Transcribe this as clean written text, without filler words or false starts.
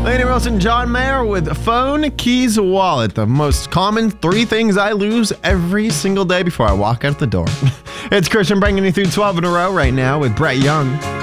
Lady Wilson, John Mayer with phone, keys, wallet. The most common 3 things I lose every single day before I walk out the door. It's Christian bringing you through 12 in a row right now with Brett Young.